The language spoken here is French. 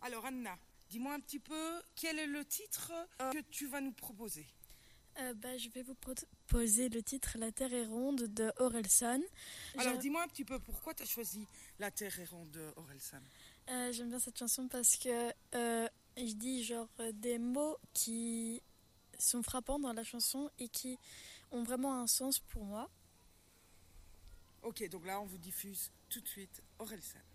Alors Anna, dis-moi un petit peu quel est le titre que tu vas nous proposer. Je vais vous proposer le titre La Terre est ronde de Orelsan. Alors dis-moi un petit peu pourquoi tu as choisi La Terre est ronde de Orelsan. J'aime bien cette chanson parce que je dis des mots qui sont frappants dans la chanson et qui ont vraiment un sens pour moi. Ok, donc là on vous diffuse tout de suite Orelsan.